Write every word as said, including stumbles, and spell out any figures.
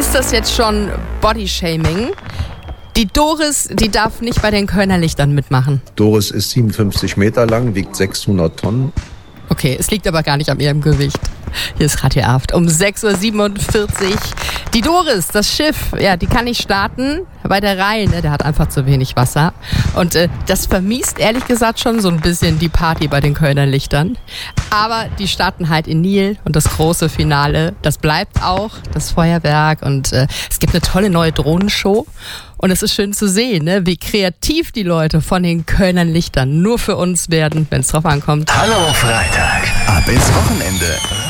Ist das jetzt schon Bodyshaming? Die Doris, die darf nicht bei den Kölner Lichtern mitmachen. Doris ist siebenundfünfzig Meter lang, wiegt sechshundert Tonnen. Okay, es liegt aber gar nicht an ihrem Gewicht. Hier ist Radio Aft um sechs Uhr siebenundvierzig. Die Doris, das Schiff, ja, die kann nicht starten, weil der Rhein, ne, der hat einfach zu wenig Wasser. Und äh, das vermiest ehrlich gesagt schon so ein bisschen die Party bei den Kölner Lichtern. Aber die starten halt in Nil und das große Finale, das bleibt auch, das Feuerwerk. Und äh, es gibt eine tolle neue Drohnenshow. Und es ist schön zu sehen, ne, wie kreativ die Leute von den Kölner Lichtern nur für uns werden, wenn es drauf ankommt. Hallo Freitag. Ab ins Wochenende.